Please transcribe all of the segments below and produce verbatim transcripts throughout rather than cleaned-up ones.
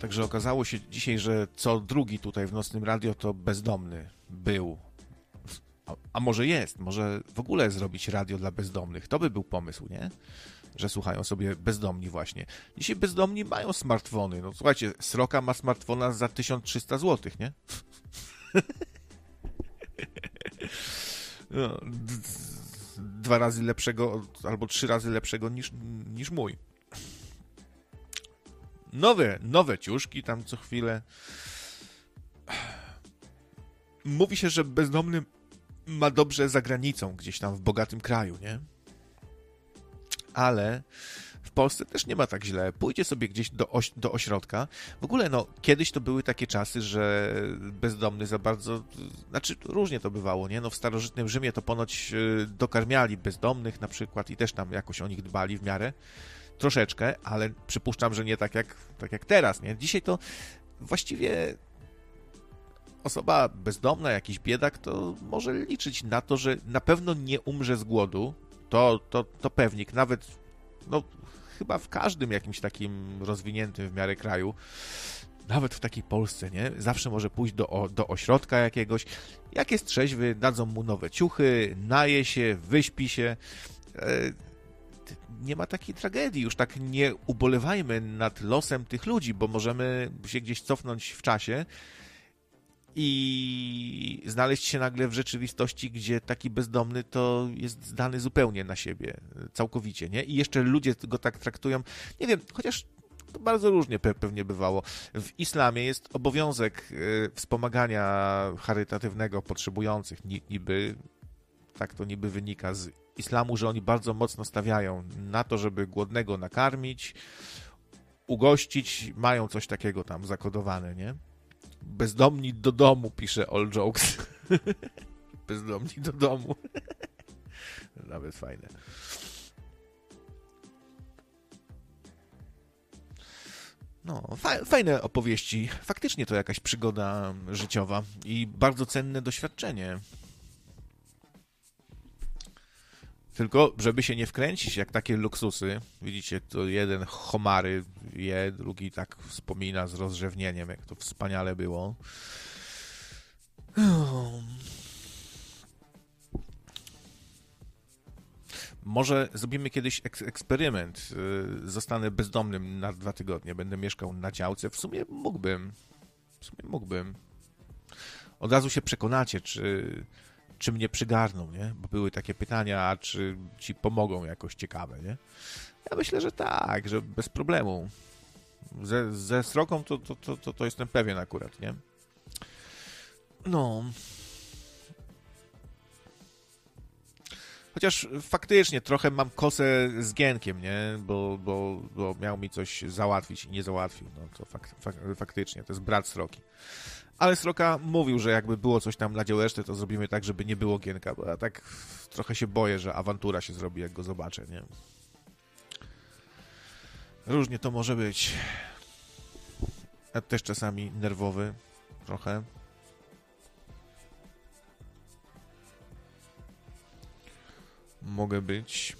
Także okazało się dzisiaj, że co drugi tutaj w Nocnym Radio to bezdomny był. A, a może jest, może w ogóle zrobić radio dla bezdomnych. To by był pomysł, nie? Że słuchają sobie bezdomni właśnie. Dzisiaj bezdomni mają smartfony. No słuchajcie, Sroka ma smartfona za tysiąc trzysta złotych, nie? No, dwa razy lepszego, albo trzy razy lepszego niż, niż mój. Nowe, nowe ciuszki tam co chwilę. Mówi się, że bezdomny ma dobrze za granicą, gdzieś tam w bogatym kraju, nie? Ale w Polsce też nie ma tak źle. Pójdzie sobie gdzieś do, oś, do ośrodka. W ogóle, no, kiedyś to były takie czasy, że bezdomny za bardzo... Znaczy, różnie to bywało, nie? No, w starożytnym Rzymie to ponoć dokarmiali bezdomnych na przykład i też tam jakoś o nich dbali w miarę. Troszeczkę, ale przypuszczam, że nie tak jak, tak jak teraz, nie? Dzisiaj to właściwie osoba bezdomna, jakiś biedak, to może liczyć na to, że na pewno nie umrze z głodu. To, to, to pewnik, nawet no, chyba w każdym jakimś takim rozwiniętym w miarę kraju, nawet w takiej Polsce, nie? Zawsze może pójść do, do ośrodka jakiegoś. Jak jest trzeźwy, dadzą mu nowe ciuchy, naje się, wyśpi się. Nie ma takiej tragedii. Już tak nie ubolewajmy nad losem tych ludzi, bo możemy się gdzieś cofnąć w czasie i znaleźć się nagle w rzeczywistości, gdzie taki bezdomny to jest zdany zupełnie na siebie, całkowicie, nie? I jeszcze ludzie go tak traktują, nie wiem, chociaż to bardzo różnie pe- pewnie bywało. W islamie jest obowiązek y, wspomagania charytatywnego potrzebujących, Ni- niby, tak to niby wynika z islamu, że oni bardzo mocno stawiają na to, żeby głodnego nakarmić, ugościć, mają coś takiego tam zakodowane, nie? Bezdomni do domu, pisze All Jokes. Bezdomni do domu. Nawet fajne. No, fa- fajne opowieści. Faktycznie to jakaś przygoda życiowa i bardzo cenne doświadczenie. Tylko, żeby się nie wkręcić, jak takie luksusy, widzicie, to jeden homary je, drugi tak wspomina z rozrzewnieniem, jak to wspaniale było. Może zrobimy kiedyś ek- eksperyment. Zostanę bezdomnym na dwa tygodnie, będę mieszkał na działce. W sumie mógłbym. W sumie mógłbym. Od razu się przekonacie, czy... czy mnie przygarną, nie? Bo były takie pytania, a czy ci pomogą jakoś ciekawe, nie? Ja myślę, że tak, że bez problemu. Ze, ze Sroką to, to, to, to, to jestem pewien akurat, nie? No. Chociaż faktycznie trochę mam kosę z Gienkiem, nie? Bo, bo, bo miał mi coś załatwić i nie załatwił. No to fak, fak, faktycznie, to jest brat Sroki. Ale Sroka mówił, że jakby było coś tam na działeczce, to zrobimy tak, żeby nie było Gienka, bo ja tak trochę się boję, że awantura się zrobi, jak go zobaczę, nie? Różnie to może być. Ja też czasami nerwowy trochę. Mogę być.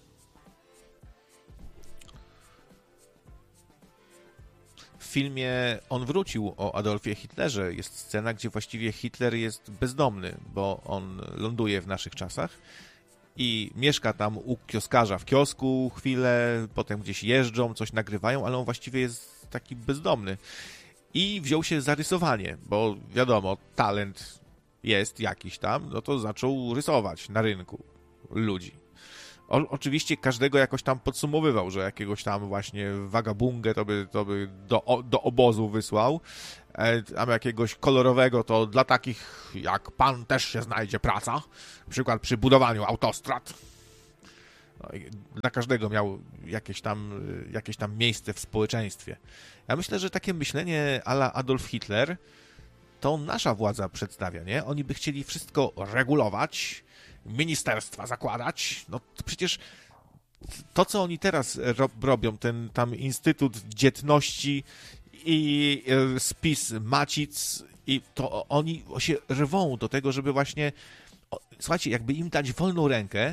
W filmie On wrócił o Adolfie Hitlerze jest scena, gdzie właściwie Hitler jest bezdomny, bo on ląduje w naszych czasach i mieszka tam u kioskarza w kiosku chwilę, potem gdzieś jeżdżą, coś nagrywają, ale on właściwie jest taki bezdomny. I wziął się za rysowanie, bo wiadomo, talent jest jakiś tam, no to zaczął rysować na rynku ludzi. O, oczywiście każdego jakoś tam podsumowywał, że jakiegoś tam właśnie wagabungę to by, to by do, o, do obozu wysłał, a jakiegoś kolorowego to dla takich jak pan też się znajdzie praca, na przykład przy budowaniu autostrad. No, dla każdego miał jakieś tam, jakieś tam miejsce w społeczeństwie. Ja myślę, że takie myślenie a la Adolf Hitler to nasza władza przedstawia, nie? Oni by chcieli wszystko regulować, ministerstwa zakładać, no to przecież to, co oni teraz ro- robią, ten tam Instytut Dzietności i e, spis macic, i to oni się rwą do tego, żeby właśnie, o, słuchajcie, jakby im dać wolną rękę,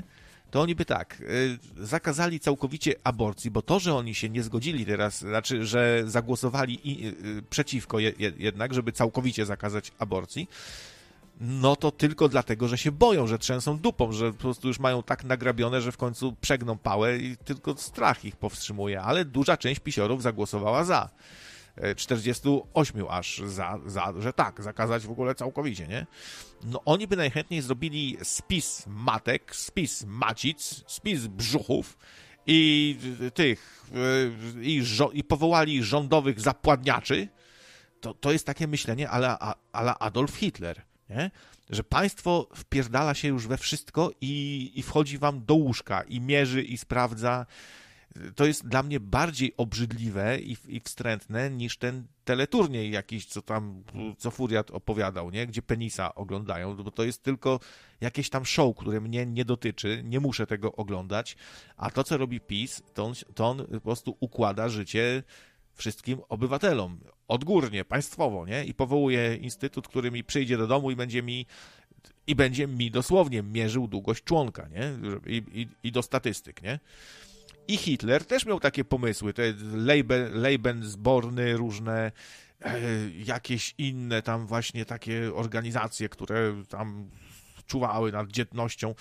to oni by tak, zakazali całkowicie aborcji, bo to, że oni się nie zgodzili teraz, znaczy, że zagłosowali i, przeciwko je, jednak, żeby całkowicie zakazać aborcji, no to tylko dlatego, że się boją, że trzęsą dupą, że po prostu już mają tak nagrabione, że w końcu przegną pałę i tylko strach ich powstrzymuje, ale duża część pisiorów zagłosowała za. czterdziestu ośmiu aż za, za, że tak, zakazać w ogóle całkowicie, nie? No oni by najchętniej zrobili spis matek, spis macic, spis brzuchów i tych, i, i powołali rządowych zapładniaczy. To, to jest takie myślenie ale, ale Adolf Hitler, nie? Że państwo wpierdala się już we wszystko i, i wchodzi wam do łóżka i mierzy i sprawdza. To jest dla mnie bardziej obrzydliwe i, i wstrętne niż ten teleturniej jakiś, co tam, co Furiat opowiadał, nie? Gdzie penisa oglądają, bo to jest tylko jakieś tam show, które mnie nie dotyczy, nie muszę tego oglądać, a to, co robi PiS, to on, to on po prostu układa życie wszystkim obywatelom, odgórnie, państwowo, nie? I powołuje instytut, który mi przyjdzie do domu i będzie mi i będzie mi dosłownie mierzył długość członka, nie? I, i, i do statystyk, nie? I Hitler też miał takie pomysły, te Lebensborny, różne e, jakieś inne tam właśnie takie organizacje, które tam czuwały nad dzietnością.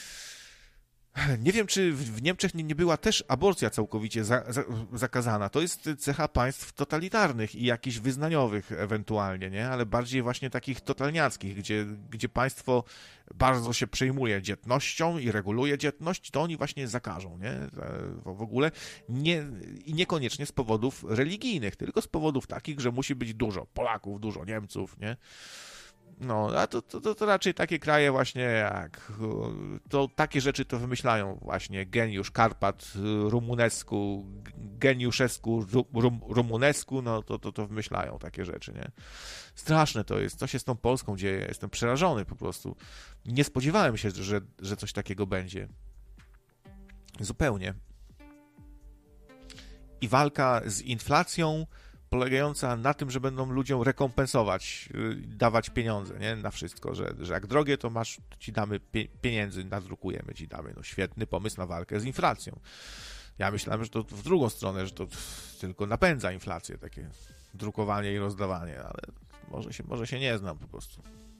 Nie wiem, czy w Niemczech nie, nie była też aborcja całkowicie za, za, zakazana. To jest cecha państw totalitarnych i jakichś wyznaniowych ewentualnie, nie? Ale bardziej właśnie takich totalniackich, gdzie, gdzie państwo bardzo się przejmuje dzietnością i reguluje dzietność, to oni właśnie zakażą, nie? W ogóle nie, i niekoniecznie z powodów religijnych, tylko z powodów takich, że musi być dużo Polaków, dużo Niemców, nie? No, a to, to, to raczej takie kraje właśnie jak, to takie rzeczy to wymyślają właśnie geniusz Karpat Rumunescu, geniuszesku Rum, Rumunescu, no to, to, to wymyślają takie rzeczy, nie? Straszne to jest, co się z tą Polską dzieje, jestem przerażony po prostu. Nie spodziewałem się, że, że coś takiego będzie. Zupełnie. I walka z inflacją polegająca na tym, że będą ludziom rekompensować, dawać pieniądze, nie? Na wszystko, że, że jak drogie, to masz, ci damy pie, pieniędzy, nadrukujemy, ci damy. No świetny pomysł na walkę z inflacją. Ja myślałem, że to w drugą stronę, że to tylko napędza inflację, takie drukowanie i rozdawanie, ale może się, może się nie znam po prostu.